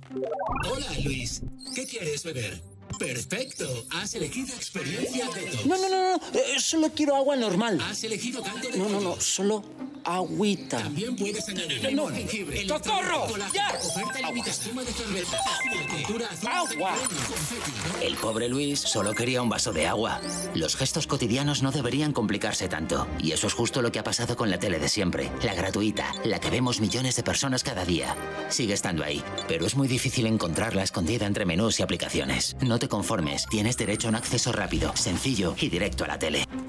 Hola, Luis. ¿Qué quieres beber? Perfecto. Has elegido experiencia Detox. No. Solo quiero agua normal. Has elegido caldo de No, pollo. solo agüita. También puedes añadir limón, jengibre, ¡Socorro! colágeno, ¡Ya! oferta límite espuma de cerveza, textura azul, ¡Agua! confeti. El pobre Luis solo quería un vaso de agua. Los gestos cotidianos no deberían complicarse tanto. Y eso es justo lo que ha pasado con la tele de siempre. La gratuita, la que vemos millones de personas cada día. Sigue estando ahí, pero es muy difícil encontrarla escondida entre menús y aplicaciones. No te conformes, tienes derecho a un acceso rápido, sencillo y directo a la tele.